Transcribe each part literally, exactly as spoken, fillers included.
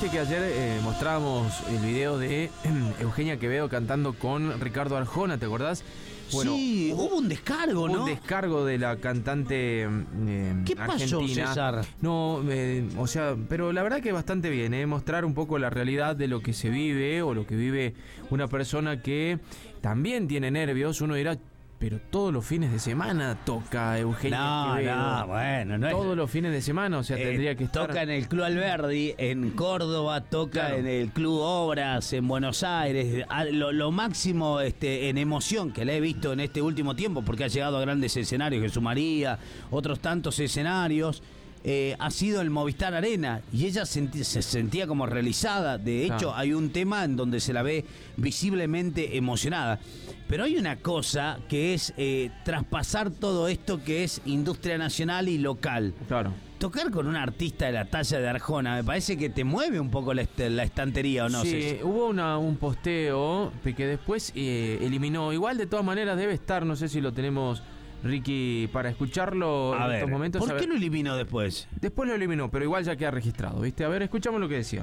viste que ayer eh, mostrábamos el video de eh, Eugenia Quevedo cantando con Ricardo Arjona, ¿te acordás? Bueno, sí, hubo un descargo, ¿no? Un descargo de la cantante eh, ¿Qué pasó, argentina. César? No, eh, o sea, pero la verdad que bastante bien, ¿eh? Mostrar un poco la realidad de lo que se vive o lo que vive una persona que también tiene nervios. Uno dirá, pero todos los fines de semana toca Eugenia no, Quevedo. No, bueno, no Todos es... los fines de semana, o sea, eh, tendría que estar... Toca en el Club Alberdi, en Córdoba, toca claro. en el Club Obras, en Buenos Aires. Lo, lo máximo este, en emoción que le he visto en este último tiempo, porque ha llegado a grandes escenarios, Jesús María, otros tantos escenarios. Eh, ha sido el Movistar Arena y ella senti- se sentía como realizada. De hecho, ah. hay un tema en donde se la ve visiblemente emocionada. Pero hay una cosa que es eh, traspasar todo esto que es industria nacional y local. Claro. Tocar con un artista de la talla de Arjona, me parece que te mueve un poco la, est- la estantería, ¿o no? Sí, César? hubo una, un posteo que después eh, eliminó. Igual, de todas maneras, debe estar, no sé si lo tenemos... Ricky, para escucharlo a en ver, estos momentos. ¿por a qué ver, lo eliminó después? Después lo eliminó, pero igual ya queda registrado, ¿viste? A ver, escuchamos lo que decía.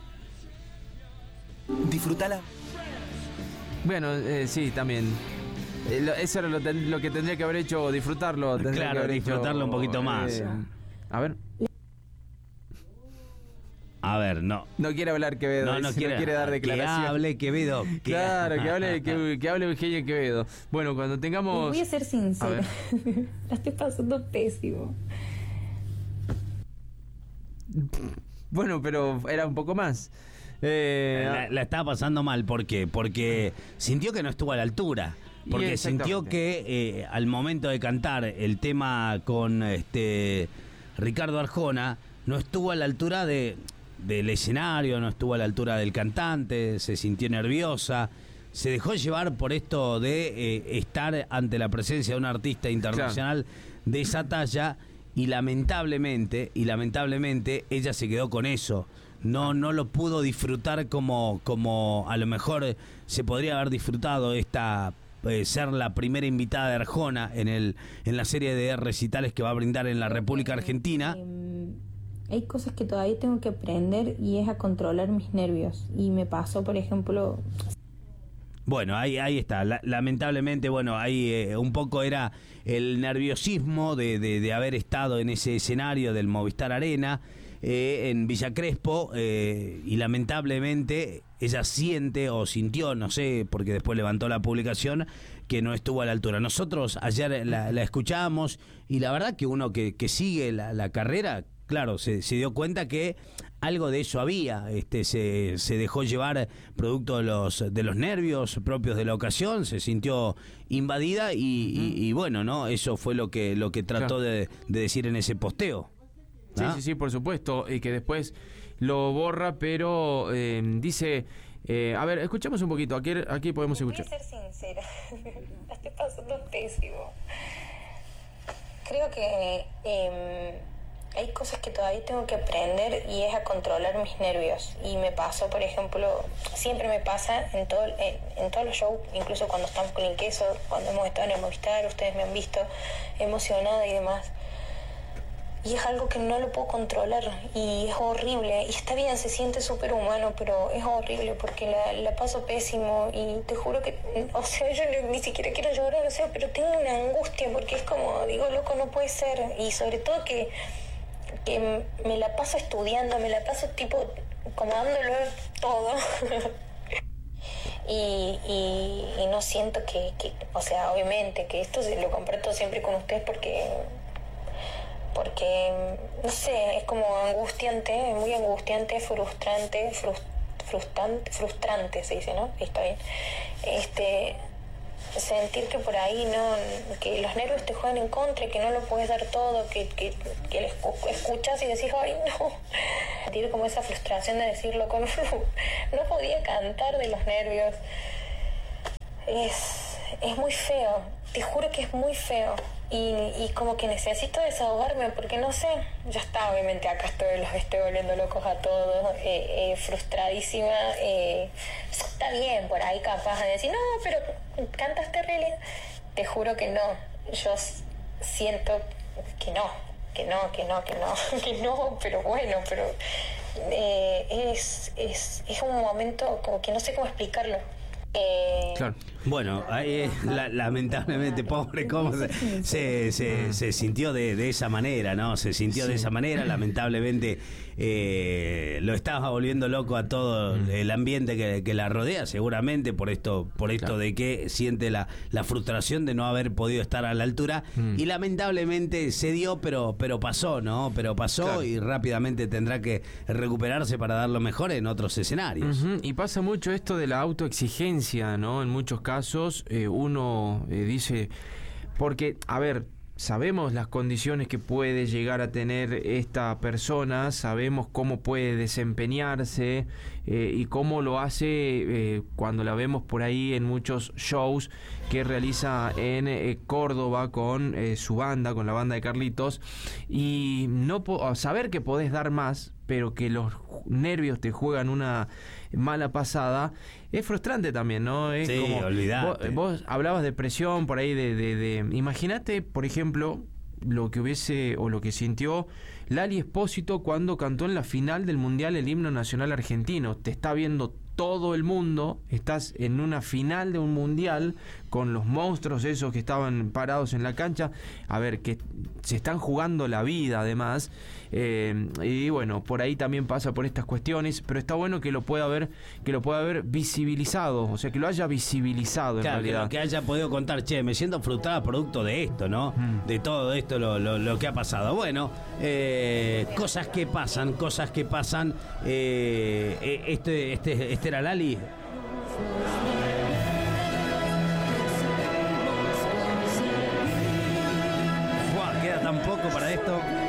Disfrútala. Bueno, eh, sí, también. Eh, lo, eso era lo, ten, lo que tendría que haber hecho, disfrutarlo. Claro, que haber disfrutarlo hecho, un poquito más. Eh, a ver. A ver, no. No quiere hablar Quevedo, no, no, dice, quiere, no quiere dar declaración. Que hable Quevedo. Que... Claro, que hable, que, que hable Eugenia Quevedo. Bueno, cuando tengamos... Voy a ser sincera. A la estoy pasando pésimo. Bueno, pero era un poco más. Eh, la, la estaba pasando mal. ¿Por qué? Porque sintió que no estuvo a la altura. Porque sintió que eh, al momento de cantar el tema con este Ricardo Arjona, no estuvo a la altura de... del escenario, no estuvo a la altura del cantante, se sintió nerviosa, se dejó llevar por esto de eh, estar ante la presencia de un artista internacional claro. de esa talla y lamentablemente, y lamentablemente ella se quedó con eso, no, no lo pudo disfrutar como, como a lo mejor se podría haber disfrutado esta eh, ser la primera invitada de Arjona en, el, en la serie de recitales que va a brindar en la República Argentina. Hay cosas que todavía tengo que aprender y es a controlar mis nervios. Y me pasó, por ejemplo... Bueno, ahí, ahí está. La, lamentablemente, bueno, ahí eh, un poco era el nerviosismo de, de, de haber estado en ese escenario del Movistar Arena, eh, en Villa Crespo, eh, y lamentablemente ella siente o sintió, no sé, porque después levantó la publicación, que no estuvo a la altura. Nosotros ayer la, la escuchábamos y la verdad que uno que, que sigue la, la carrera... Claro, se, se dio cuenta que algo de eso había, este, se, se dejó llevar producto de los, de los nervios propios de la ocasión, se sintió invadida y, y, y bueno, ¿no? Eso fue lo que, lo que trató claro. de, de decir en ese posteo. Sí, ¿Ah? sí, sí, por supuesto, y que después lo borra, pero eh, dice, eh, a ver, escuchamos un poquito, aquí, aquí podemos escuchar. Voy a ser sincera, la estoy pasando pésimo. Creo que... Eh, hay cosas que todavía tengo que aprender y es a controlar mis nervios. Y me pasó, por ejemplo, siempre me pasa en, todo, en, en todos los shows, incluso cuando estamos con el queso, cuando hemos estado en el Movistar, ustedes me han visto emocionada y demás. Y es algo que no lo puedo controlar y es horrible. Y está bien, se siente súper humano, pero es horrible porque la, la paso pésimo y te juro que, o sea, yo ni siquiera quiero llorar, o sea, pero tengo una angustia porque es como, digo, loco, no puede ser. Y sobre todo que... que me la paso estudiando, me la paso tipo como dándolo todo y, y, y no siento que, que, o sea, obviamente que esto se lo comparto siempre con ustedes porque porque no sé, es como angustiante, muy angustiante, frustrante, frust, frustrante, frustrante se dice, ¿no? Está bien. Este sentir que por ahí no, que los nervios te juegan en contra, que no lo puedes dar todo, que, que, que lo escuchas y decís, ay no, sentir como esa frustración de decirlo, como no podía cantar de los nervios, es, es muy feo, te juro que es muy feo y, y como que necesito desahogarme porque no sé, ya está, obviamente acá estoy, los estoy volviendo locos a todos, eh, eh, frustradísima, eh, está bien por ahí capaz de decir, no, pero cantaste realidad, te juro que no, yo siento que no, que no, que no, que no, que no, pero bueno, pero eh, es, es, es un momento como que no sé cómo explicarlo. Eh, claro. Bueno, ahí, la, lamentablemente, pobre, cómo se, se, se, se sintió de, de esa manera, ¿no? Se sintió sí. de esa manera, lamentablemente eh, lo estaba volviendo loco a todo el ambiente que, que la rodea, seguramente por esto, por esto claro. de que siente la, la frustración de no haber podido estar a la altura mm. y lamentablemente se dio, pero, pero pasó, ¿no? Pero pasó claro. y rápidamente tendrá que recuperarse para dar lo mejor en otros escenarios. Uh-huh. Y pasa mucho esto de la autoexigencia, ¿no? En muchos casos. casos eh, uno eh, dice, porque, a ver, sabemos las condiciones que puede llegar a tener esta persona, sabemos cómo puede desempeñarse eh, y cómo lo hace eh, cuando la vemos por ahí en muchos shows que realiza en eh, Córdoba con eh, su banda, con la banda de Carlitos, y no po- saber que podés dar más, pero que los nervios te juegan una mala pasada, es frustrante también, ¿no? Es sí, como, olvidate. Vos, vos hablabas de presión por ahí, de, de, de... Imagínate, por ejemplo, lo que hubiese, o lo que sintió Lali Espósito cuando cantó en la final del Mundial el himno nacional argentino. Te está viendo todo el mundo, estás en una final de un mundial con los monstruos esos que estaban parados en la cancha, a ver, que se están jugando la vida además, eh, y bueno, por ahí también pasa por estas cuestiones, pero está bueno que lo pueda haber, que lo pueda haber visibilizado, o sea, que lo haya visibilizado en claro, realidad. Que, que haya podido contar, che, me siento frustrada producto de esto, ¿no? Mm. De todo esto lo, lo, lo que ha pasado. Bueno, eh, cosas que pasan, cosas que pasan, eh, este, este, este era Lali. Buah, queda tan poco para esto.